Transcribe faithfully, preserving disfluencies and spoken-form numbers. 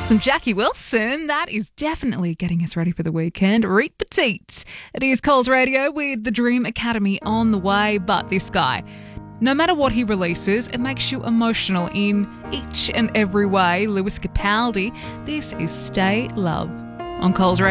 Some Jackie Wilson, that is definitely getting us ready for the weekend. Reet Petite. It is Coles Radio with the Dream Academy on the way, but this guy, no matter what he releases, it makes you emotional in each and every way. Lewis Capaldi, this is Stay Love on Coles Radio.